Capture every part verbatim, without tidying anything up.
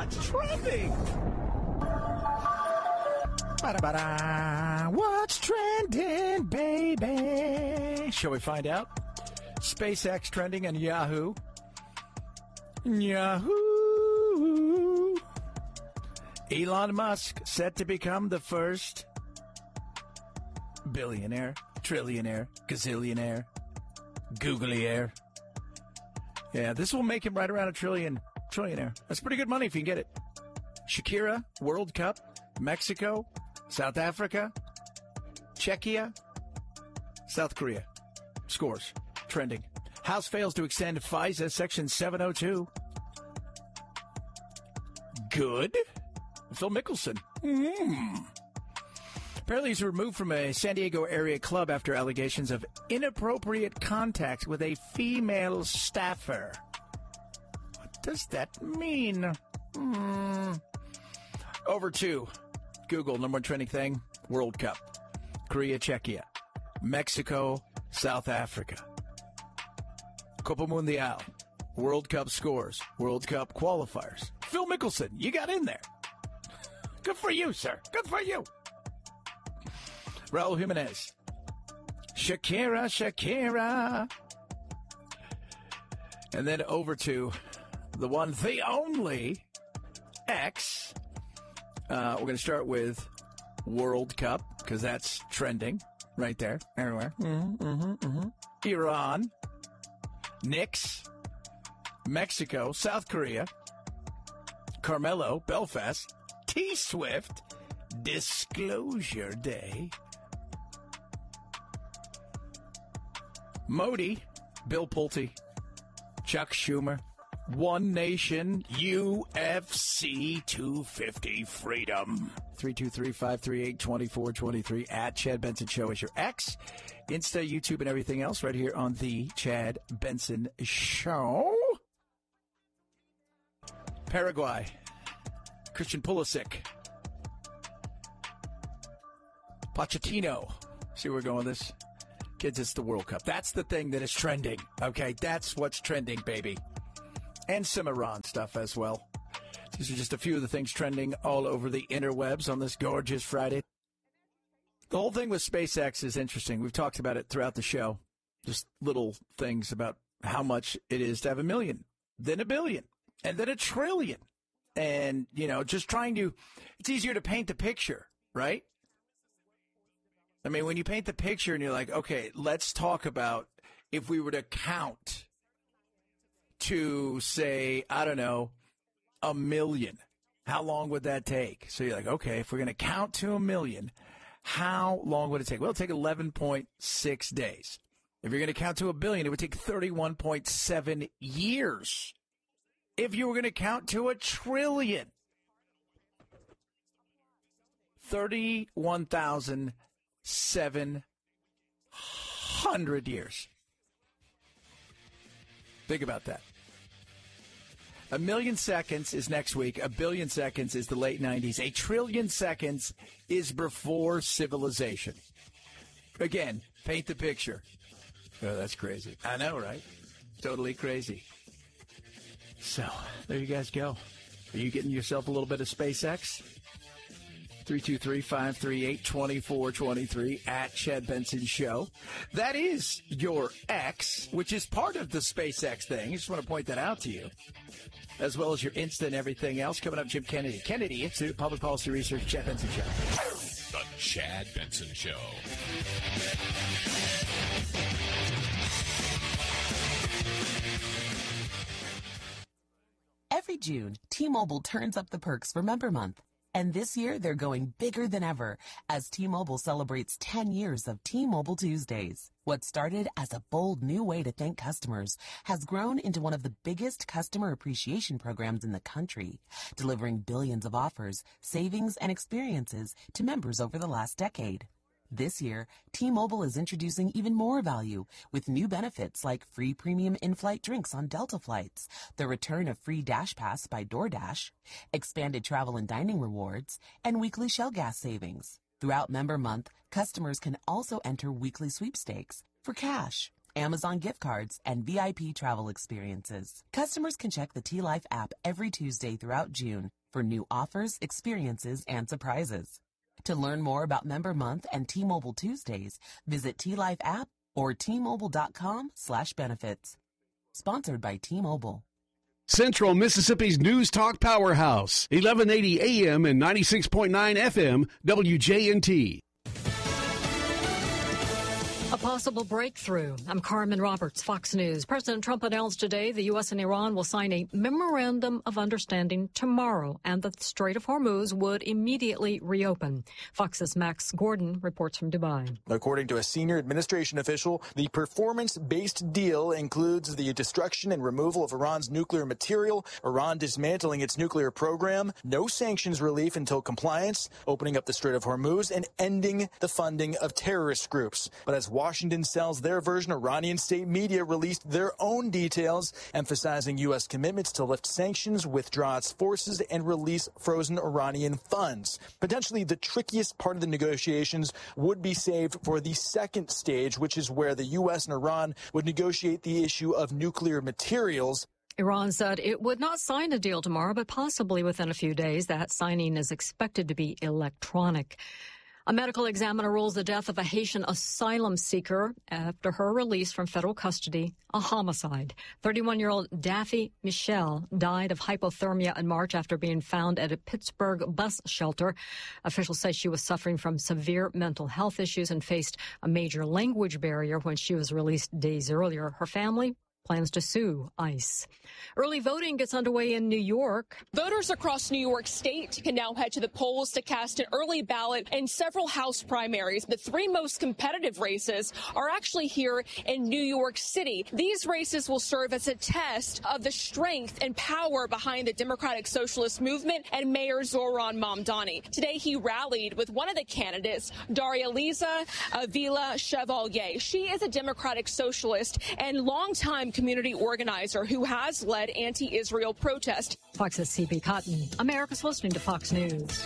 What's trending? Ba-da-ba-da. What's trending, baby? Shall we find out? SpaceX trending on Yahoo. Yahoo. Elon Musk set to become the first billionaire, trillionaire, gazillionaire, googliaire. Yeah, this will make him right around a trillion, trillionaire. That's pretty good money if you can get it. Shakira, World Cup, Mexico, South Africa, Czechia, South Korea. Scores. Trending. House fails to extend FISA Section seven oh two. Good. Phil Mickelson. Mm. Apparently he's removed from a San Diego area club after allegations of inappropriate contact with a female staffer. What does that mean? Mm. Over to Google, number one trending thing, World Cup. Korea, Czechia. Mexico, South Africa. Copa Mundial. World Cup scores. World Cup qualifiers. Phil Mickelson, you got in there. Good for you, sir. Good for you. Raul Jimenez. Shakira, Shakira. And then over to the one, the only, X. Uh, we're going to start with World Cup, because that's trending right there, everywhere. Mm-hmm, mm-hmm, mm-hmm. Iran. Knicks. Mexico. South Korea. Carmelo. Belfast. T-Swift. Disclosure Day. Modi, Bill Pulte, Chuck Schumer, One Nation, U F C two fifty Freedom. three two three, five three eight, two four two three at Chad Benson Show is your X. Insta, YouTube, and everything else right here on the Chad Benson Show. Paraguay, Christian Pulisic, Pochettino. See where we're going with this? Kids, it's the World Cup. That's the thing that is trending. Okay, that's what's trending, baby. And some Iran stuff as well. These are just a few of the things trending all over the interwebs on this gorgeous Friday. The whole thing with SpaceX is interesting. We've talked about it throughout the show. Just little things about how much it is to have a million, then a billion, and then a trillion. And, you know, just trying to, it's easier to paint the picture, right? I mean, when you paint the picture and you're like, okay, let's talk about if we were to count to, say, I don't know, a million, how long would that take? So you're like, okay, if we're going to count to a million, how long would it take? Well, it'd take eleven point six days. If you're going to count to a billion, it would take thirty-one point seven years. If you were going to count to a trillion, thirty-one thousand seven hundred years. Think about that. A million seconds is next week. A billion seconds is the late nineties. A trillion seconds is before civilization. Again, paint the picture. Oh, that's crazy. I know, right? Totally crazy. So, there you guys go. Are you getting yourself a little bit of SpaceX? three two three, five three eight, two four two three at Chad Benson Show. That is your X, which is part of the SpaceX thing. I just want to point that out to you. As well as your Insta and everything else. Coming up, Jim Kennedy. Kennedy Institute of Public Policy Research, Chad Benson Show. The Chad Benson Show. Every June, T-Mobile turns up the perks for Member Month. And this year, they're going bigger than ever as T-Mobile celebrates ten years of T-Mobile Tuesdays. What started as a bold new way to thank customers has grown into one of the biggest customer appreciation programs in the country, delivering billions of offers, savings, and experiences to members over the last decade. This year, T-Mobile is introducing even more value with new benefits like free premium in-flight drinks on Delta flights, the return of free Dash Pass by DoorDash, expanded travel and dining rewards, and weekly Shell gas savings. Throughout Member Month, customers can also enter weekly sweepstakes for cash. Amazon gift cards, and V I P travel experiences. Customers can check the T-Life app every Tuesday throughout June for new offers, experiences, and surprises. To learn more about Member Month and T-Mobile Tuesdays, visit T-Life app or T-Mobile.com slash benefits. Sponsored by T-Mobile. Central Mississippi's News Talk Powerhouse, eleven eighty A M and ninety-six point nine F M, W J N T. A possible breakthrough. I'm Carmen Roberts, Fox News. President Trump announced today the U S and Iran will sign a memorandum of understanding tomorrow and the Strait of Hormuz would immediately reopen. Fox's Max Gordon reports from Dubai. According to a senior administration official, the performance-based deal includes the destruction and removal of Iran's nuclear material, Iran dismantling its nuclear program, no sanctions relief until compliance, opening up the Strait of Hormuz, and ending the funding of terrorist groups. But as Washington sells their version, Iranian state media released their own details, emphasizing U S commitments to lift sanctions, withdraw its forces, and release frozen Iranian funds. Potentially the trickiest part of the negotiations would be saved for the second stage, which is where the U S and Iran would negotiate the issue of nuclear materials. Iran said it would not sign a deal tomorrow, but possibly within a few days. That signing is expected to be electronic. A medical examiner rules the death of a Haitian asylum seeker after her release from federal custody a homicide. thirty-one-year-old Daffy Michelle died of hypothermia in March after being found at a Pittsburgh bus shelter. Officials say she was suffering from severe mental health issues and faced a major language barrier when she was released days earlier. Her family plans to sue ICE. Early voting gets underway in New York. Voters across New York State can now head to the polls to cast an early ballot in several House primaries. The three most competitive races are actually here in New York City. These races will serve as a test of the strength and power behind the Democratic Socialist Movement and Mayor Zohran Mamdani. Today, he rallied with one of the candidates, Daria-Liza Avila Chevalier. She is a Democratic Socialist and longtime community organizer who has led anti-Israel protests. Fox's C B Cotton. America's listening to Fox News.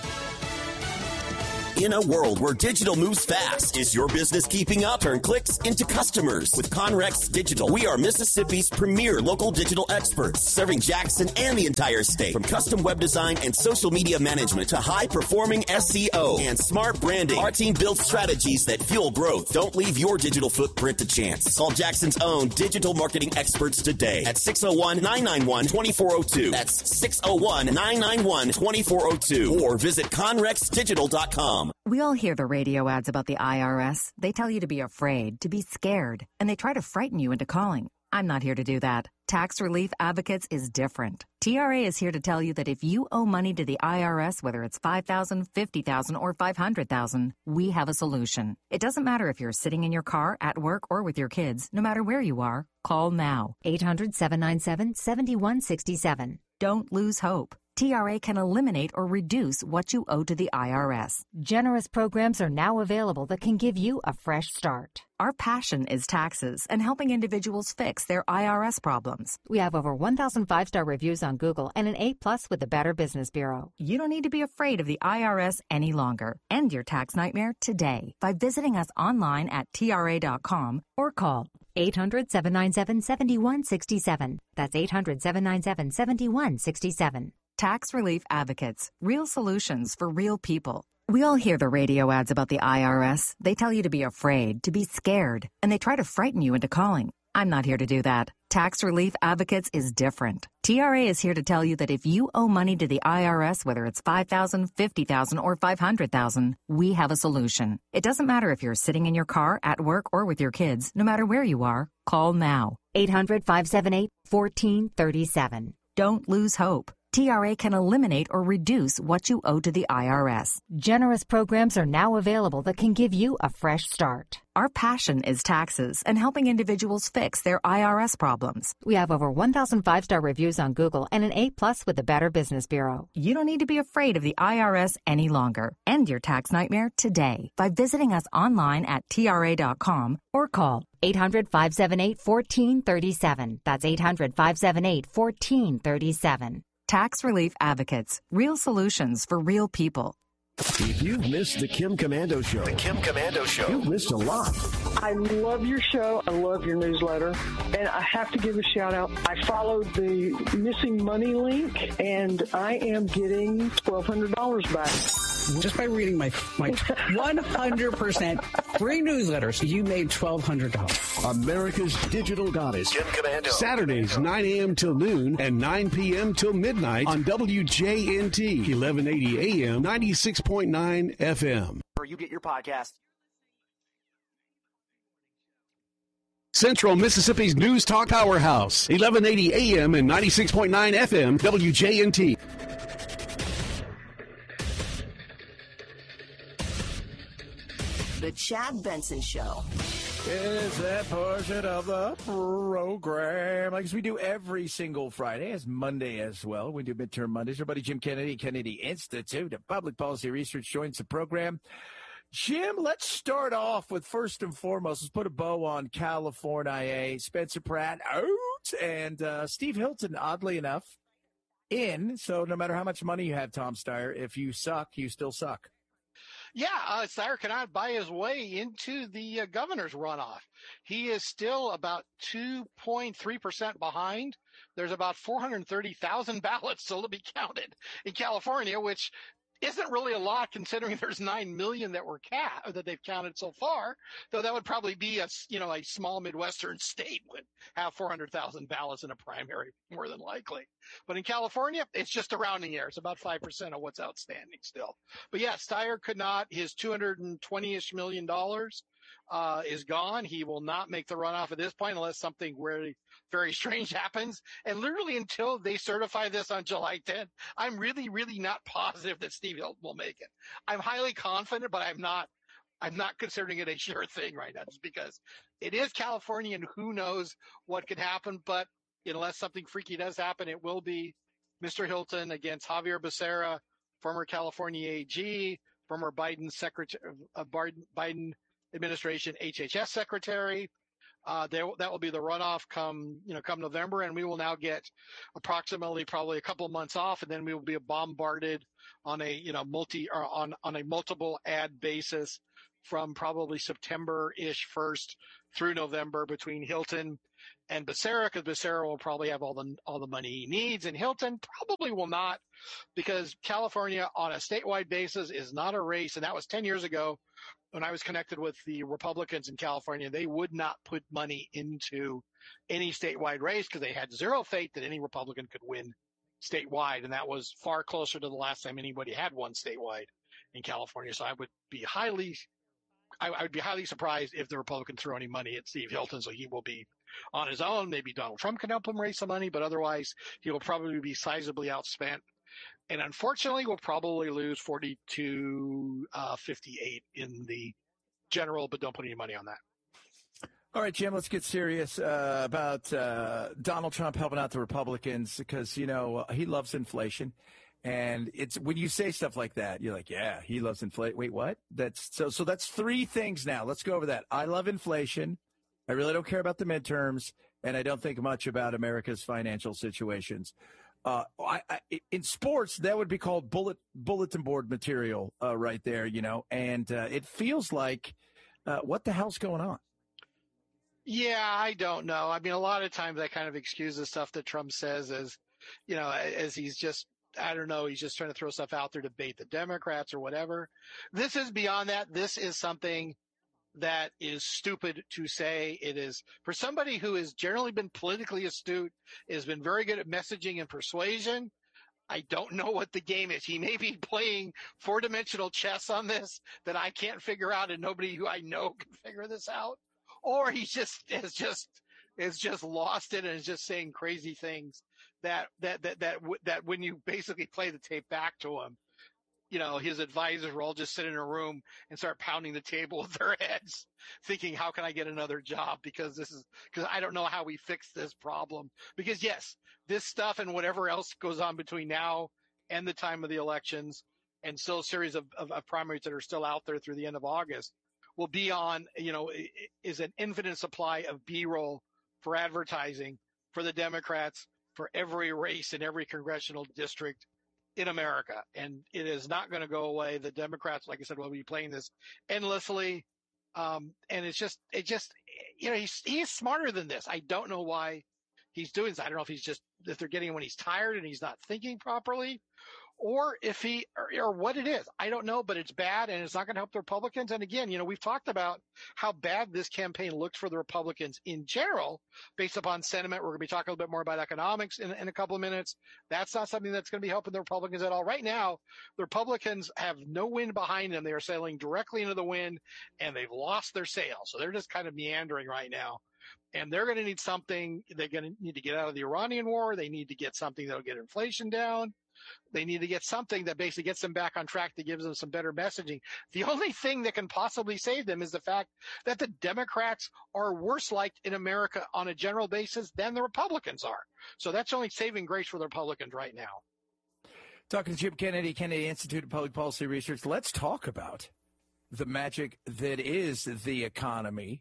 In a world where digital moves fast, is your business keeping up? Turn clicks into customers with Conrex Digital. We are Mississippi's premier local digital experts, serving Jackson and the entire state. From custom web design and social media management to high-performing S E O and smart branding, our team builds strategies that fuel growth. Don't leave your digital footprint to chance. Call Jackson's own digital marketing experts today at six oh one, nine nine one, two four oh two. That's six oh one, nine nine one, two four oh two. Or visit conrex digital dot com. We all hear the radio ads about the I R S. They tell you to be afraid, to be scared, and they try to frighten you into calling. I'm not here to do that. Tax Relief Advocates is different. T R A is here to tell you that if you owe money to the I R S, whether it's five thousand dollars, fifty thousand dollars, or five hundred thousand dollars, we have a solution. It doesn't matter if you're sitting in your car, at work, or with your kids. No matter where you are, call now. eight hundred, seven nine seven, seven one six seven. Don't lose hope. T R A can eliminate or reduce what you owe to the I R S. Generous programs are now available that can give you a fresh start. Our passion is taxes and helping individuals fix their I R S problems. We have over one thousand five-star reviews on Google and an A plus with the Better Business Bureau. You don't need to be afraid of the I R S any longer. End your tax nightmare today by visiting us online at T R A dot com or call eight hundred, seven nine seven, seven one six seven. That's eight hundred, seven nine seven, seven one six seven. Tax Relief Advocates. Real solutions for real people. We all hear the radio ads about the I R S. They tell you to be afraid, to be scared, and they try to frighten you into calling. I'm not here to do that. Tax Relief Advocates is different. T R A is here to tell you that if you owe money to the I R S, whether it's five thousand dollars, fifty thousand dollars, or five hundred thousand dollars, we have a solution. It doesn't matter if you're sitting in your car, at work, or with your kids. No matter where you are, call now. eight hundred, five seven eight, one four three seven. Don't lose hope. T R A can eliminate or reduce what you owe to the I R S. Generous programs are now available that can give you a fresh start. Our passion is taxes and helping individuals fix their I R S problems. We have over one thousand five-star reviews on Google and an A plus with the Better Business Bureau. You don't need to be afraid of the I R S any longer. End your tax nightmare today by visiting us online at T R A dot com or call eight hundred, five seven eight, one four three seven. That's eight hundred, five seven eight, one four three seven. Tax Relief Advocates. Real solutions for real people. If you've missed the Kim Komando Show, the Kim Komando Show, you've missed a lot. I love your show. I love your newsletter. And I have to give a shout out. I followed the missing money link, and I am getting twelve hundred dollars back. Just by reading my my one hundred percent free newsletters, you made twelve hundred dollars. America's digital goddess, Kim Komando. Saturdays, nine a.m. till noon and nine p.m. till midnight on W J N T, eleven eighty A M, ninety-six point nine F M. Where you get your podcast. Central Mississippi's News Talk Powerhouse, eleven eighty A M and ninety-six point nine F M, W J N T. The Chad Benson Show. Is that portion of the program, like we do every single Friday, as Monday as well. We do midterm Mondays. Our buddy Jim Kennedy, Kennedy Institute of Public Policy Research, joins the program. Jim, let's start off with, first and foremost, let's put a bow on California. Spencer Pratt out, and uh, Steve Hilton, oddly enough, in. So no matter how much money you have, Tom Steyer, if you suck, you still suck. Yeah, uh, Steyer cannot buy his way into the uh, governor's runoff. He is still about two point three percent behind. There's about four hundred thirty thousand ballots still to be counted in California, which isn't really a lot considering there's nine million that were ca- that they've counted so far. Though that would probably be a, you know, a small Midwestern state would have four hundred thousand ballots in a primary, more than likely. But in California, it's just a rounding error. It's about five percent of what's outstanding still. But yeah, Steyer could not, his two hundred twenty-ish million dollars uh, is gone. He will not make the runoff at this point unless something really very strange happens. And literally until they certify this on July tenth, I'm really, really not positive that Steve Hilton will make it. I'm highly confident, but I'm not, I'm not considering it a sure thing right now, just because it is California and who knows what could happen. But unless something freaky does happen, it will be Mister Hilton against Javier Becerra, former California A G, former Biden secretary, uh, Biden administration H H S secretary. Uh, they, that will be the runoff come, you know, come November, and we will now get approximately probably a couple of months off, and then we will be bombarded on a, you know, multi or on, on a multiple ad basis from probably September-ish first through November between Hilton and Becerra, because Becerra will probably have all the all the money he needs, and Hilton probably will not, because California on a statewide basis is not a race, and that was ten years ago. When I was connected with the Republicans in California, they would not put money into any statewide race because they had zero faith that any Republican could win statewide. And that was far closer to the last time anybody had won statewide in California. So I would be highly, I, I would be highly surprised if the Republicans threw any money at Steve Hilton. So he will be on his own. Maybe Donald Trump can help him raise some money, but otherwise he will probably be sizably outspent. And unfortunately, we'll probably lose forty-two fifty-eight in the general, but don't put any money on that. All right, Jim, let's get serious uh, about uh, Donald Trump helping out the Republicans because, you know, uh, he loves inflation. And it's when you say stuff like that, you're like, yeah, he loves inflation. Wait, what? That's so so that's three things now. Let's go over that. I love inflation. I really don't care about the midterms. And I don't think much about America's financial situations. Uh, I, I, in sports, that would be called bullet bulletin board material uh, right there, you know, and uh, it feels like uh, what the hell's going on? Yeah, I don't know. I mean, a lot of times I kind of excuse the stuff that Trump says as, you know, as he's just, I don't know, he's just trying to throw stuff out there to bait the Democrats or whatever. This is beyond that. This is something that is stupid to say. It is for somebody who has generally been politically astute, has been very good at messaging and persuasion. I don't know what the game is. He may be playing four-dimensional chess on this that I can't figure out, and nobody who I know can figure this out. Or he's just is just is just lost it and is just saying crazy things that that that that that when you basically play the tape back to him, you know, his advisors will all just sit in a room and start pounding the table with their heads, thinking, how can I get another job? Because this is, because I don't know how we fix this problem. Because yes, this stuff and whatever else goes on between now and the time of the elections, and still a series of, of, of primaries that are still out there through the end of August, will be on, you know, is an infinite supply of B-roll for advertising for the Democrats for every race in every congressional district in America, and it is not going to go away. The Democrats, like I said, will be playing this endlessly. Um, and it's just, it just, you know, he's, he is smarter than this. I don't know why he's doing this. I don't know if he's just, if they're getting him when he's tired and he's not thinking properly, or if he, or, or what it is. I don't know, but it's bad and it's not going to help the Republicans. And again, you know, we've talked about how bad this campaign looks for the Republicans in general, based upon sentiment. We're going to be talking a little bit more about economics in, in a couple of minutes. That's not something that's going to be helping the Republicans at all. Right now, the Republicans have no wind behind them. They are sailing directly into the wind, and they've lost their sail. So they're just kind of meandering right now. And they're going to need something. They're going to need to get out of the Iranian war. They need to get something that'll get inflation down. They need to get something that basically gets them back on track, that gives them some better messaging. The only thing that can possibly save them is the fact that the Democrats are worse liked in America on a general basis than the Republicans are. So that's only saving grace for the Republicans right now. Talking to Jim Kennedy, Kennedy Institute of Public Policy Research. Let's talk about the magic that is the economy.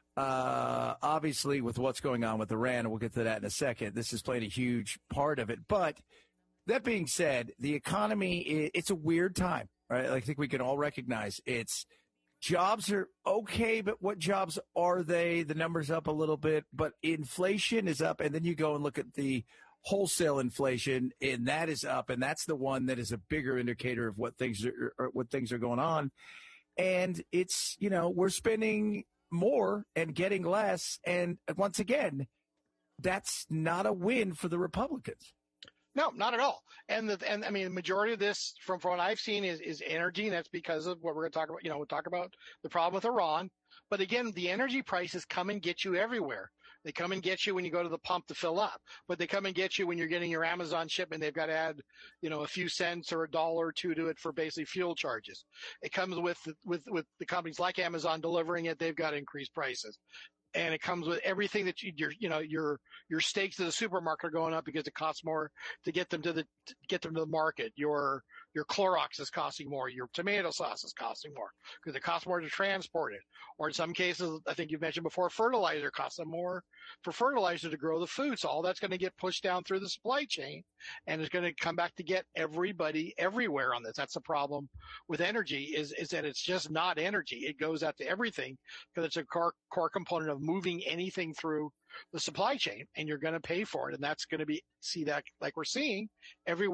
Uh, obviously, with what's going on with Iran, and we'll get to that in a second, this is playing a huge part of it. But that being said, the economy, it's a weird time, right? I think we can all recognize it's jobs are okay, but what jobs are they? The number's up a little bit, but inflation is up. And then you go and look at the wholesale inflation, and that is up. And that's the one that is a bigger indicator of what things are, or what things are going on. And it's, you know, we're spending more and getting less. And once again, that's not a win for the Republicans. No, not at all. And the, and I mean, the majority of this, from, from what I've seen, is, is energy, and that's because of what we're going to talk about. You know, we'll talk about the problem with Iran. But again, the energy prices come and get you everywhere. They come and get you when you go to the pump to fill up, but they come and get you when you're getting your Amazon shipment. They've got to add, you know, a few cents or a dollar or two to it for basically fuel charges. It comes with, with, with the companies like Amazon delivering it. They've got to increase prices. And it comes with everything that you, your, you know, your, your steaks to the supermarket are going up because it costs more to get them to the, to get them to the market. Your, your Clorox is costing more. Your tomato sauce is costing more because it costs more to transport it. Or in some cases, I think you've mentioned before, fertilizer costs them more for fertilizer to grow the food. So all that's going to get pushed down through the supply chain, and it's going to come back to get everybody everywhere on this. That's the problem with energy is, is that it's just not energy. It goes out to everything because it's a core, core component of moving anything through the supply chain, and you're going to pay for it. And that's going to be, see that like we're seeing everywhere.